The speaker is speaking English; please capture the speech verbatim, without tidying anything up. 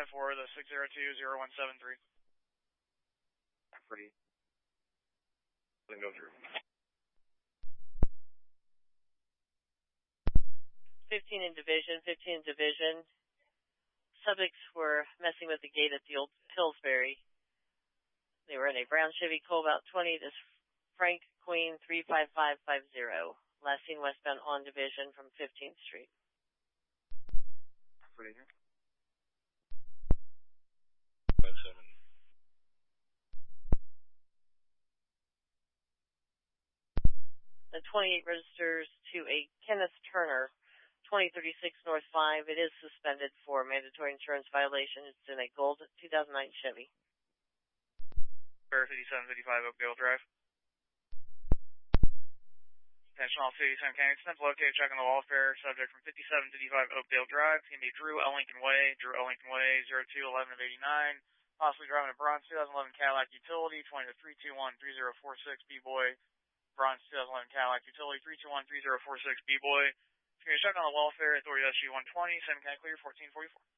ten four, the six zero two zero one seven three. Pretty. Doesn't go through. fifteen in division, fifteen in division. Subjects were messing with the gate at the old Pillsbury. They were in a brown Chevy Cobalt twenty. This Frank Queen three five five five zero. Last seen westbound on division from fifteenth Street. Pretty here. five seven. The twenty-eight registers to a Kenneth Turner, twenty thirty-six North five. It is suspended for mandatory insurance violation. It's in a gold two thousand nine Chevy. Bear fifty-seven fifty-five Oakdale Drive. Attention all cities, Sam County. It's located, checking the welfare. Subject from fifty-seven fifty-five Oakdale Drive. It's going to be Drew L. Lincoln Way. Drew L. Lincoln Way, zero two eleven of eighty-nine. Possibly driving a Bronze two thousand eleven Cadillac Utility, twenty to three two one three zero four six B-Boy. Bronze two thousand eleven Cadillac Utility, three two one three zero four six B-Boy. If you're going to check on the welfare, authority S G one twenty, Sam County Clear, fourteen forty-four.